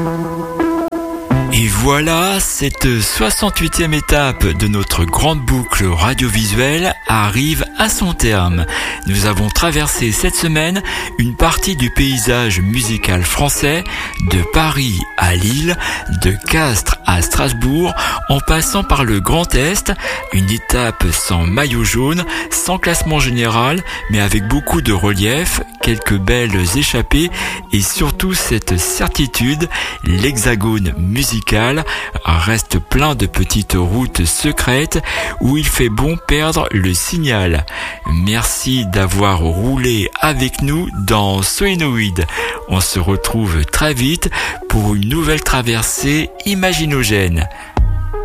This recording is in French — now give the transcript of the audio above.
Et voilà, cette 68e étape de notre grande boucle radiovisuelle arrive à son terme. Nous avons traversé cette semaine une partie du paysage musical français, de Paris à Lille, de Castres à Strasbourg, en passant par le Grand Est, une étape sans maillot jaune, sans classement général, mais avec beaucoup de relief, quelques belles échappées et surtout cette certitude, l'hexagone musical reste plein de petites routes secrètes où il fait bon perdre le signal. Merci d'avoir roulé avec nous dans Soinoïde. On se retrouve très vite pour une nouvelle traversée imaginogène.